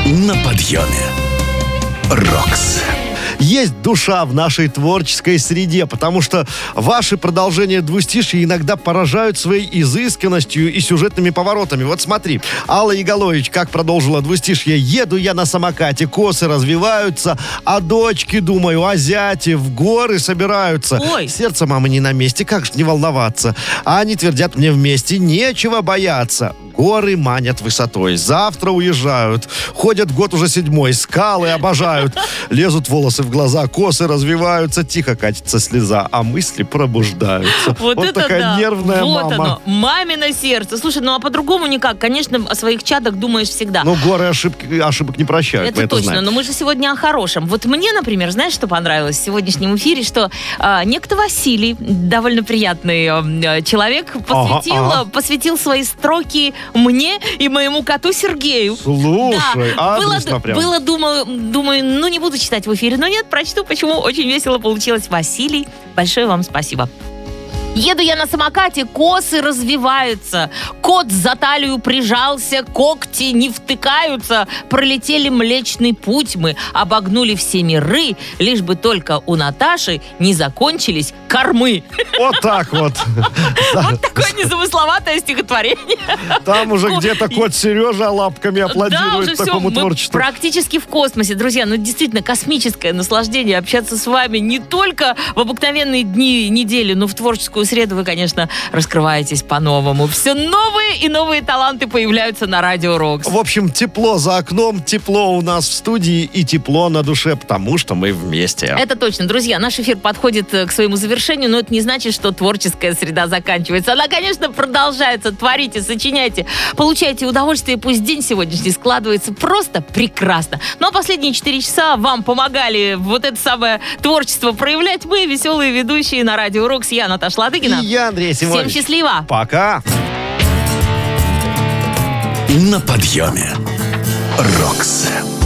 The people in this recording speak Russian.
На подъеме. Рокс. Есть душа в нашей творческой среде, потому что ваши продолжения двустишья иногда поражают своей изысканностью и сюжетными поворотами. Вот смотри, Алла Яголович как продолжила двустишье: «Еду я на самокате, косы развиваются, а дочки, думаю, о зяте в горы собираются. Ой. Сердце мамы не на месте, как же не волноваться? А они твердят мне вместе: нечего бояться. Горы манят высотой, завтра уезжают. Ходят год уже 7-й, скалы обожают. Лезут волосы в глаза, косы развиваются, тихо катится слеза, а мысли пробуждаются». Вот это такая да. нервная вот мама. оно, мамино сердце. Слушай, ну а по-другому никак. Конечно, о своих чадах думаешь всегда. Но горы ошибок не прощают, мы Это точно, знаем. но мы же сегодня о хорошем. Вот мне, например, знаешь, что понравилось в сегодняшнем эфире? Что некто Василий, довольно приятный человек, посвятил свои строки мне и моему коту Сергею. Слушай, Да, адресно прям. думаю, ну не буду читать в эфире, но нет, прочту, почему очень весело получилось. Василий, большое вам спасибо. Еду я на самокате, косы развиваются, кот за талию прижался, когти не втыкаются, пролетели Млечный Путь мы, обогнули все миры, лишь бы только у Наташи не закончились кормы. Вот так вот. Вот такое незамысловатое стихотворение. Там уже где-то кот Сережа лапками Да, аплодирует уже все, такому мы творчеству. практически в космосе. Друзья, ну действительно космическое наслаждение общаться с вами не только в обыкновенные дни и недели, но в творческую среду вы, конечно, раскрываетесь по-новому. Все новые и новые таланты появляются на Радио Рокс. В общем, тепло за окном, тепло у нас в студии и тепло на душе, потому что мы вместе. Это точно. Друзья, наш эфир подходит к своему завершению, но это не значит, что творческая среда заканчивается. Она, конечно, продолжается. Творите, сочиняйте, получайте удовольствие. Пусть день сегодняшний складывается просто прекрасно. Ну а последние 4 часа вам помогали вот это самое творчество проявлять мы, веселые ведущие на Радио Рокс. Я Наташа Ладыгина. И я, Андрей Симонович. Всем счастливо. Пока. На подъеме. Рокс.